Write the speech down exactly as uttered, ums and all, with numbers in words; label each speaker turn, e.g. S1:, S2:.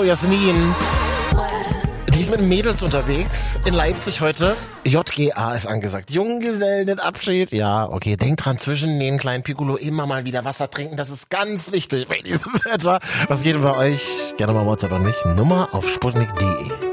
S1: Hallo Jasmin. Die ist mit Mädels unterwegs in Leipzig heute. J G A ist angesagt. Junggesellenabschied. Ja, okay. Denkt dran, zwischen den kleinen Piccolo immer mal wieder Wasser trinken. Das ist ganz wichtig bei diesem Wetter. Was geht denn bei euch? Gerne mal WhatsApp an mich. Nummer auf sputnik punkt de.